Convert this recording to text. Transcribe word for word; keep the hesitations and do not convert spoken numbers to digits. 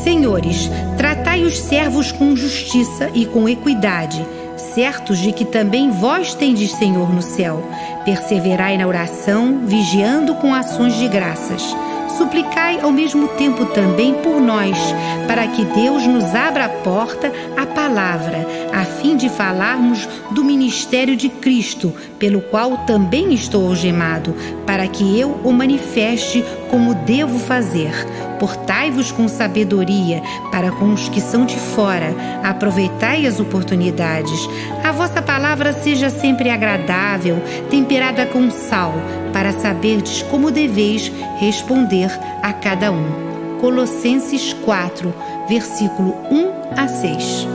Senhores, tratai os servos com justiça e com equidade, certos de que também vós tendes Senhor no céu. Perseverai na oração, vigiando com ações de graças. Suplicai ao mesmo tempo também por nós, para que Deus nos abra a porta à palavra, a fim de falarmos do ministério de Cristo, pelo qual também estou algemado, para que eu o manifeste como devo fazer. Portai-vos com sabedoria para com os que são de fora, aproveitai as oportunidades. A vossa palavra seja sempre agradável, temperada com sal, para saberdes como deveis responder a cada um. Colossenses quatro, versículo um a seis.